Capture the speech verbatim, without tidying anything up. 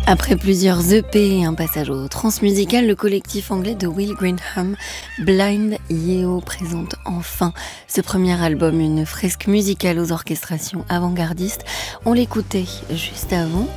Après plusieurs E P et un passage au transmusical, le collectif anglais de Will Greenham, Blind Yeo, présente enfin ce premier album, une fresque musicale aux orchestrations avant-gardistes. On l'écoutait juste avant